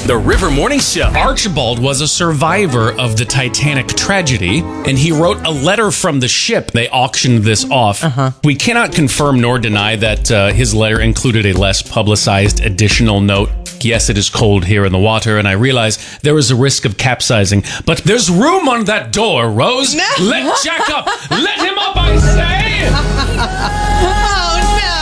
The River Morning Show. Archibald was a survivor of the Titanic tragedy, and he wrote a letter from the ship. They auctioned this off. We cannot confirm nor deny that his letter included a less publicized additional note. Yes, it is cold here in the water, and I realize there is a risk of capsizing, but there's room on that door, Rose. Let Jack up. Let him up, I say.